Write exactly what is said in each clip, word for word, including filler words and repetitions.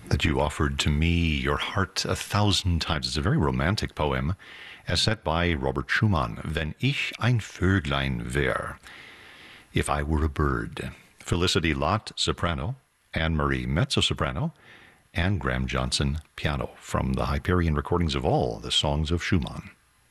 That you offered to me your heart a thousand times. It's a very romantic poem, as set by Robert Schumann. Wenn ich ein Vöglein wär, if I were a bird. Felicity Lott, soprano, Anne-Marie, mezzo-soprano, and Graham Johnson, piano, from the Hyperion recordings of all the songs of Schumann.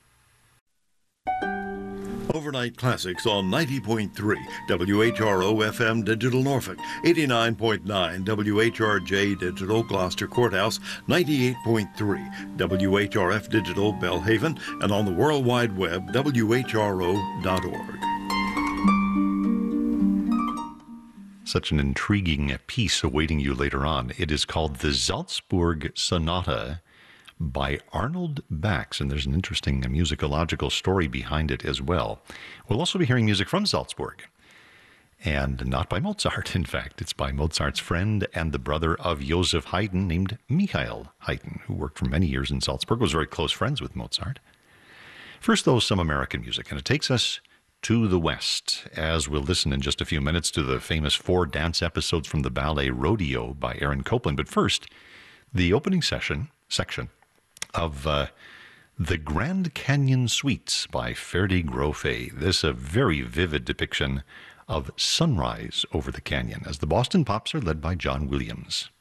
Overnight Classics on ninety point three W H R O F M Digital Norfolk, eighty-nine point nine W H R J Digital Gloucester Courthouse, ninety-eight point three W H R F Digital Belhaven, and on the World Wide Web, W H R O dot org. Such an intriguing piece awaiting you later on. It is called the Salzburg Sonata by Arnold Bax, and there's an interesting musicological story behind it as well. We'll also be hearing music from Salzburg, and not by Mozart, in fact. It's by Mozart's friend and the brother of Joseph Haydn named Michael Haydn, who worked for many years in Salzburg, was very close friends with Mozart. First, though, some American music, and it takes us to the West, as we'll listen in just a few minutes to the famous four dance episodes from the ballet Rodeo by Aaron Copland. But first, the opening session section of uh, The Grand Canyon Suites by Ferdi Grofé. This is a very vivid depiction of sunrise over the canyon, as the Boston Pops are led by John Williams.